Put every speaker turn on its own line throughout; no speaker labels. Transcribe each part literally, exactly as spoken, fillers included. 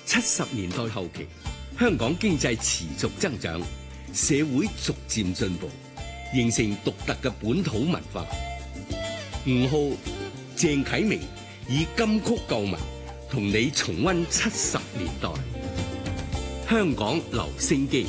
七十年代後期，香港經濟持續增長，社會逐漸進步，形成獨特嘅本土文化。吳浩、鄭啟明以金曲救民，同你重溫七十年代香港留聲機。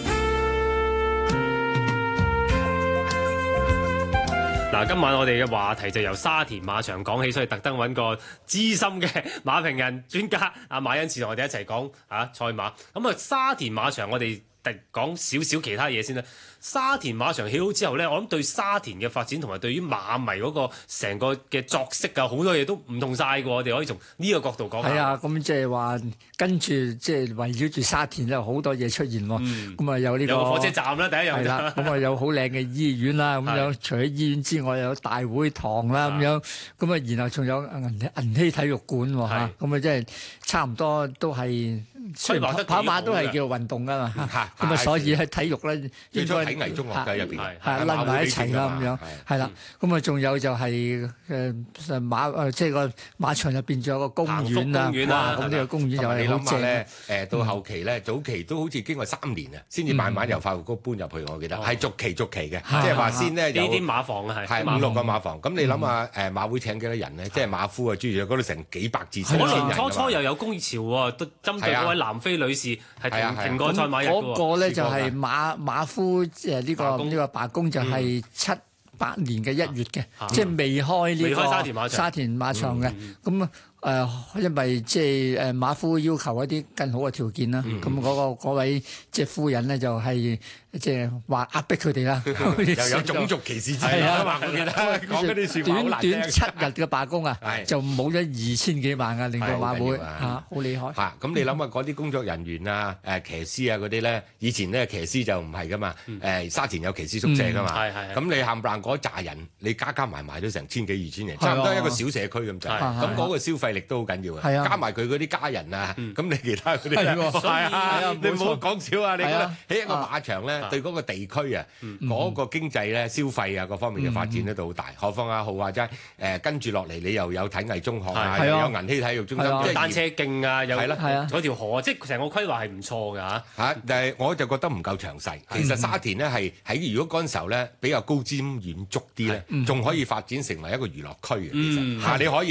嗱，今晚我哋嘅話題就由沙田馬場講起，所以特登揾個資深嘅馬評人專家阿馬恩賜同我哋一齊講嚇賽馬。咁啊，沙田馬場我哋特講少少其他嘢先啦。沙田馬場起好之後呢，我諗對沙田嘅發展同埋對於馬迷嗰個成個嘅作息啊，好多嘢都唔同晒㗎。我哋可以從呢個角度講下。
係啊，咁即係話跟住即係圍繞住沙田咧，好多嘢出現喎。咁、嗯、啊有呢、這個
有個火車站啦，第一樣係啦。
咁啊有好靚嘅醫院啦，咁樣除咗醫院之外，有大會堂啦，咁樣咁啊，然後仲有銀銀禧體育館喎嚇。咁啊即係差唔多都係。雖然跑馬都係叫運動㗎嘛，咁啊所以喺體育咧應該
體藝中學嘅入邊
係攬埋一齊啦咁樣，係啦。咁啊仲有就係誒馬誒即係個馬場入邊仲有個公園啊，哇！咁呢個公園又係好正咧。
誒到後期咧，早期都好似經過三年啊，先至慢慢由發育局搬入去。我記得係逐期逐期嘅，即係話先咧有
呢啲馬房啊，
係五六個馬房。咁你諗下誒馬會請幾多人咧？即係馬夫啊，諸如嗰度成幾百至千人。
可能初初又有工業潮喎，都針對嗰位南非女士係停停過賽馬日嘅喎。
嗰個咧就係馬馬夫誒呢個呢個罷工就係七八年嘅一月嘅，即係未開呢個沙田馬場嘅。咁誒，因為即係誒馬夫要求一啲更好嘅條件啦。咁嗰個嗰位即係夫人咧就係即係話壓迫佢哋啦。
又有種族歧視制啊嘛！我記得講嗰啲説話好難聽。
短短七日嘅罷工啊，就冇咗二千幾萬啊，令到馬會嚇好厲害。
嚇咁你諗下嗰啲工作人員啊、誒騎師啊嗰啲咧，以前咧騎師就唔係噶嘛。誒沙田有騎師宿舍噶嘛。咁你冚唪唥嗰扎人，你加加埋埋都成千幾二千人，差唔多一個小社區咁滯。咁嗰個消費力都好緊要嘅，加埋佢嗰啲家人啊，咁你其他嗰啲係啊，你唔好講少啊！你覺得喺一個馬場咧，對嗰個地區啊，嗰個經濟咧、消費啊各方面嘅發展咧都好大。何況阿浩話齋誒，跟住落嚟你又有體藝中學啊，又有銀禧體育中心，即係單車徑啊，有嗰條河，即係成個規劃係唔錯㗎嚇嚇。但係我就覺得唔夠詳細。其實沙田咧係喺如果嗰陣時候咧比較高瞻遠矚啲咧，仲可以發展成為一個娛樂區嘅。其實嚇你可以。